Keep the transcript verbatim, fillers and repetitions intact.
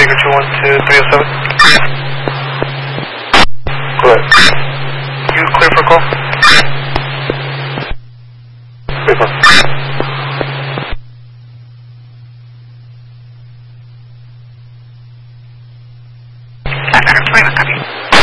Baker two one two three oh seven. Go ahead. You clear for call? Clear for. Baker two one, copy.